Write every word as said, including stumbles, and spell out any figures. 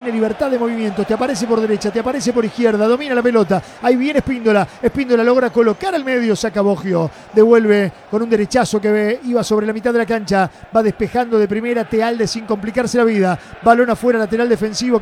tiene libertad de movimiento, te aparece por derecha, te aparece por izquierda, domina la pelota, ahí viene Espíndola, Espíndola logra colocar al medio, saca Boggio, devuelve con un derechazo que iba sobre la mitad de la cancha, va despejando de primera Tealde sin complicarse la vida, balón afuera, lateral defensivo.